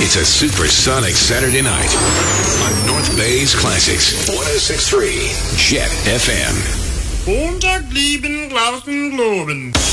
It's a supersonic Saturday night on North Bay's Classics. 106.3 Jet FM. Montag, lieben, Glauben, Globen.